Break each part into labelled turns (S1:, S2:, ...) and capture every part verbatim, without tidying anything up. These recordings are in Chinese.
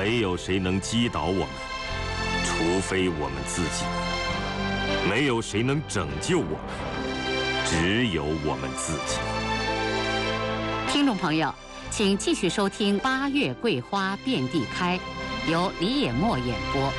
S1: 没有谁能击倒我们，除非我们自己；没有谁能拯救我们，只有我们自己。
S2: 听众朋友，请继续收听《八月桂花遍地开》，由李野墨演播。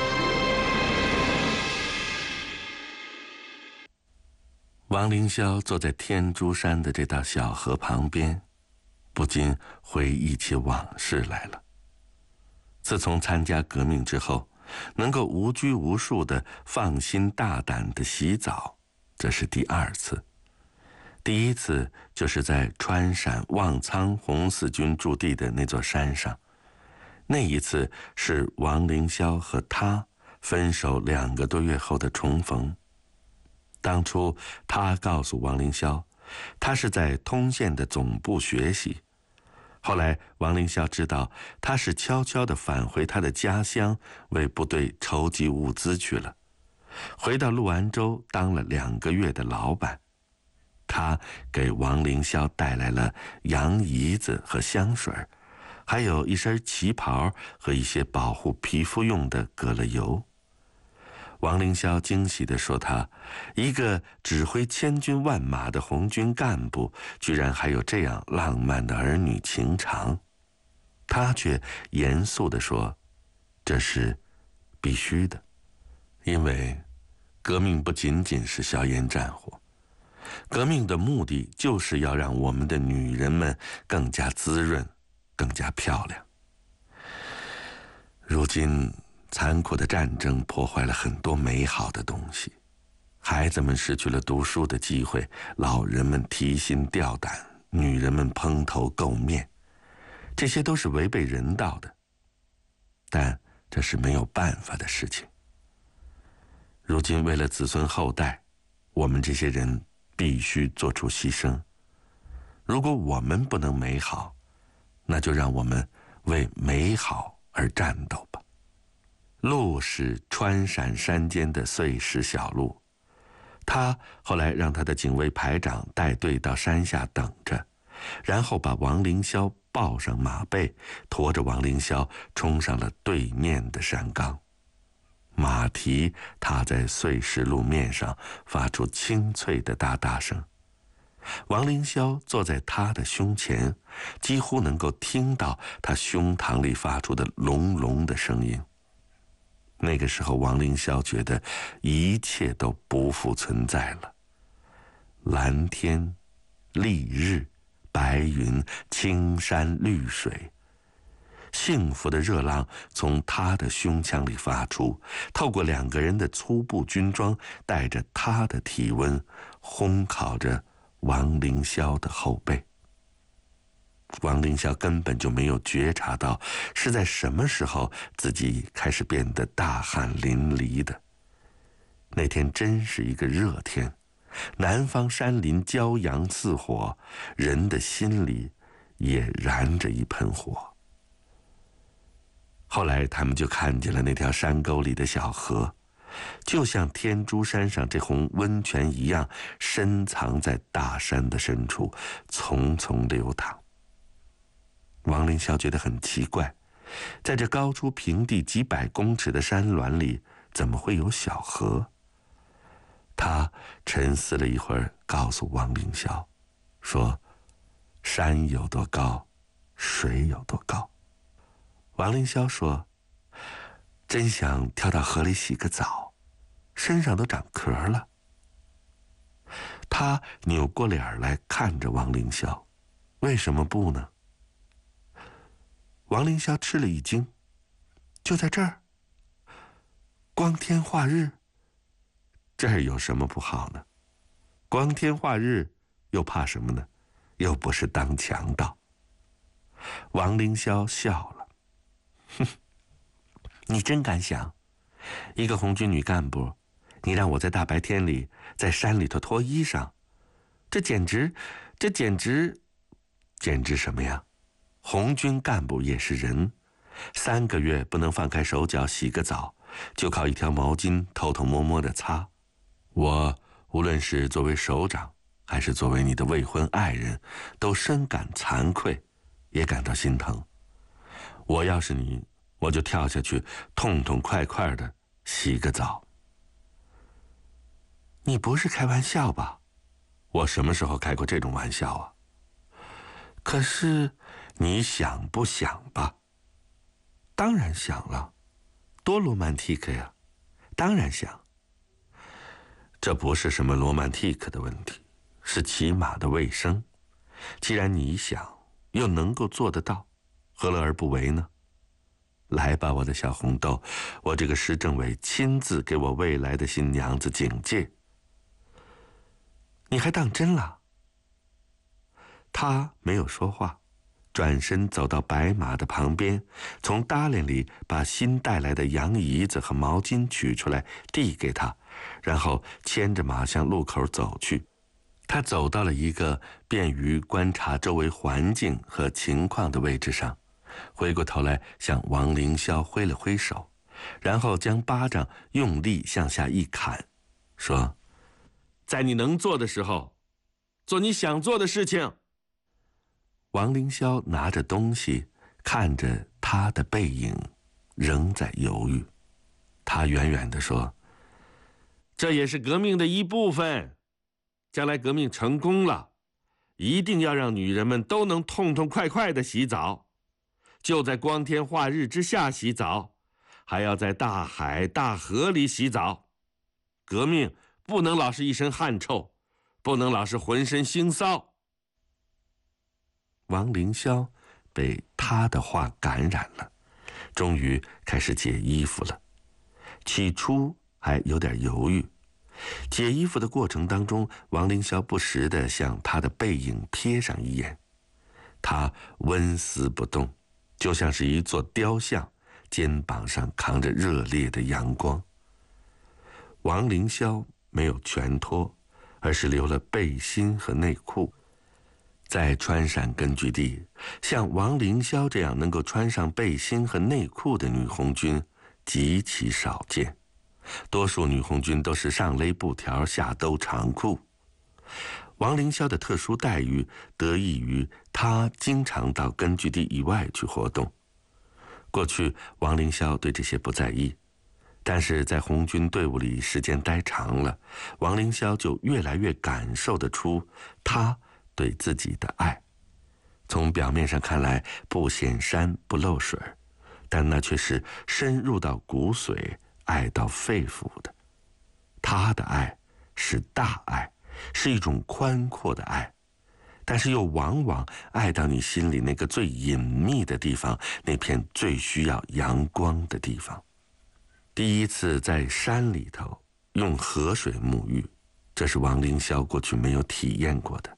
S3: 王凌霄坐在天竺山的这道小河旁边，不禁回忆起往事来了。自从参加革命之后，能够无拘无束地放心大胆地洗澡，这是第二次。第一次就是在川陕望苍红四军驻地的那座山上，那一次是王凌霄和他分手两个多月后的重逢。当初他告诉王凌霄，他是在通县的总部学习。后来王凌霄知道他是悄悄地返回他的家乡，为部队筹集物资去了。回到陆安州当了两个月的老板。他给王凌霄带来了洋姨子和香水，还有一身旗袍和一些保护皮肤用的葛勒油。王凌霄惊喜地说，他一个指挥千军万马的红军干部，居然还有这样浪漫的儿女情长。他却严肃地说，这是必须的，因为革命不仅仅是硝烟战火，革命的目的就是要让我们的女人们更加滋润，更加漂亮。如今残酷的战争破坏了很多美好的东西，孩子们失去了读书的机会，老人们提心吊胆，女人们蓬头垢面，这些都是违背人道的，但这是没有办法的事情。如今为了子孙后代，我们这些人必须做出牺牲。如果我们不能美好，那就让我们为美好而战斗吧。路是川陕山间的碎石小路，他后来让他的警卫排长带队到山下等着，然后把王凌霄抱上马背，驮着王凌霄冲上了对面的山岗。马蹄踏在碎石路面上，发出清脆的哒哒声。王凌霄坐在他的胸前，几乎能够听到他胸膛里发出的隆隆的声音。那个时候王凌霄觉得一切都不复存在了，蓝天、丽日、白云、青山绿水，幸福的热浪从他的胸腔里发出，透过两个人的粗布军装，带着他的体温，烘烤着王凌霄的后背。王凌霄根本就没有觉察到是在什么时候自己开始变得大汗淋漓的。那天真是一个热天，南方山林骄阳似火，人的心里也燃着一盆火。后来他们就看见了那条山沟里的小河，就像天竺山上这泓温泉一样，深藏在大山的深处，淙淙流淌。王凌霄觉得很奇怪，在这高出平地几百公尺的山峦里，怎么会有小河？他沉思了一会儿，告诉王凌霄说，山有多高，水有多高。王凌霄说，真想跳到河里洗个澡，身上都长壳了。他扭过脸来看着王凌霄，为什么不呢？王凌霄吃了一惊，就在这儿，光天化日，这儿有什么不好呢？光天化日又怕什么呢？又不是当强盗。王凌霄笑了，哼，你真敢想，一个红军女干部，你让我在大白天里在山里头脱衣裳，这简直这简直简直什么呀？红军干部也是人，三个月不能放开手脚洗个澡，就靠一条毛巾偷偷摸摸地擦。我无论是作为首长，还是作为你的未婚爱人，都深感惭愧，也感到心疼。我要是你，我我就跳下去，痛痛快快的洗个澡。你不是开玩笑吧？我什么时候开过这种玩笑啊？可是你想不想吧？当然想了，多罗曼蒂克呀！当然想。这不是什么罗曼蒂克的问题，是起码的卫生。既然你想，又能够做得到，何乐而不为呢？来吧，我的小红豆，我这个施政委亲自给我未来的新娘子警戒。你还当真了？他没有说话，转身走到白马的旁边，从搭帘里把新带来的羊椅子和毛巾取出来递给他，然后牵着马向路口走去。他走到了一个便于观察周围环境和情况的位置上，回过头来向王凌霄挥了挥手，然后将巴掌用力向下一砍，说：在你能做的时候，做你想做的事情。王凌霄拿着东西，看着他的背影，仍在犹豫。他远远地说：这也是革命的一部分。将来革命成功了，一定要让女人们都能痛痛快快地洗澡，就在光天化日之下洗澡，还要在大海大河里洗澡。革命不能老是一身汗臭，不能老是浑身腥臊。王凌霄被他的话感染了，终于开始解衣服了。起初还有点犹豫，解衣服的过程当中，王凌霄不时地向他的背影瞥上一眼，他纹丝不动，就像是一座雕像，肩膀上扛着热烈的阳光。王凌霄没有全脱，而是留了背心和内裤。在川陕根据地，像王凌霄这样能够穿上背心和内裤的女红军极其少见，多数女红军都是上勒布条，下兜长裤。王凌霄的特殊待遇得益于他经常到根据地以外去活动。过去王凌霄对这些不在意，但是在红军队伍里时间待长了，王凌霄就越来越感受得出他对自己的爱。从表面上看来不显山不漏水，但那却是深入到骨髓，爱到肺腑的。他的爱是大爱，是一种宽阔的爱，但是又往往爱到你心里那个最隐秘的地方，那片最需要阳光的地方。第一次在山里头用河水沐浴，这是王凌霄过去没有体验过的。